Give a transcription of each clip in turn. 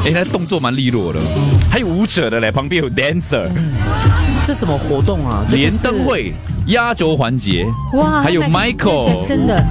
那动作蛮利落的，还有舞者的嘞，旁边有 dancer， 这什么活动啊？ 连灯会压轴环节， 哇， 还有 Michael， 真的，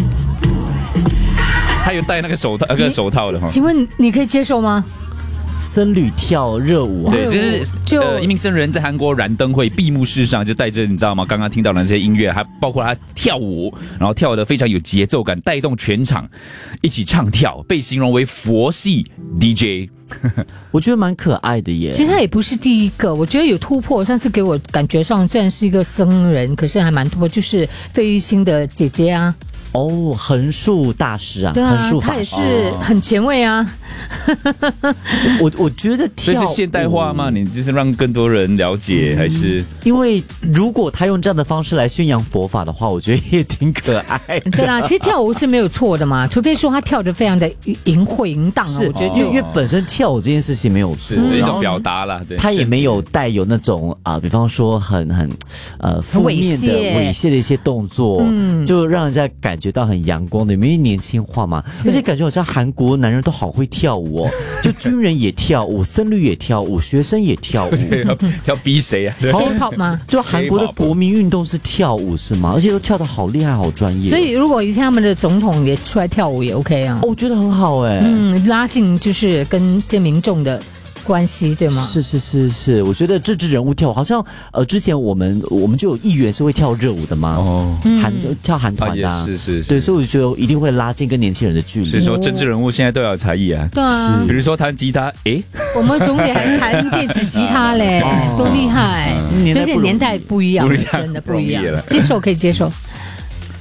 还有戴那个手套的哈。 请问你可以接受吗？ 僧侣跳热舞， 对，就是一名僧人在韩国燃灯会闭幕式上就带着你知道吗？刚刚听到的那些音乐，还包括他跳舞，然后跳得非常有节奏感，带动全场一起唱跳，被形容为佛系 DJ。 我觉得蛮可爱的耶。 其实他也不是第一个，我觉得有突破。上次给我感觉上虽然是一个僧人，可是还蛮突破，就是费玉清的姐姐啊。 哦，横竖大师啊， 对啊， 横竖法他也是很前卫啊。 我觉得跳这是现代化吗？你就是让更多人了解，还是因为如果他用这样的方式来宣扬佛法的话，我觉得也挺可爱的。 对啊，其实跳舞是没有错的嘛，除非说他跳得非常的淫秽淫荡啊，我觉得因为本身跳舞这件事情没有错， 是一种表达啦。对， 他也没有带有那种比方说很负面的猥亵的一些动作，就让人家感觉到很阳光的，因为年轻化嘛，而且感觉好像韩国男人都好会跳舞哦，就军人也跳舞，僧侣也跳舞，学生也跳舞， 要逼谁啊 ？K-pop 吗？ 就韩国的国民运动是跳舞是吗？而且都跳得好厉害，好专业。 所以如果一天他们的总统也出来跳舞也 OK 啊， 我觉得很好哎， 拉近就是跟这民众的关系，对吗？ 是，我觉得政治人物跳舞，好像之前我们就有议员是会跳热舞的嘛，跳韩团的， 是， 对，所以我就觉得一定会拉近跟年轻人的距离。 所以说政治人物现在都要有才艺啊， 对啊， 比如说弹吉他， 我们总理还弹电子吉他嘞，多厉害！所以年代不一样，真的不一样，接受可以接受。